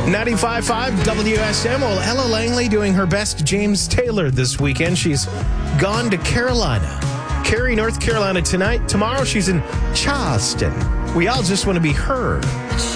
95.5 WSM. Well, Ella Langley doing her best James Taylor this weekend. She's gone to Carolina. Cary, North Carolina tonight. Tomorrow she's in Charleston. We all just want to be her.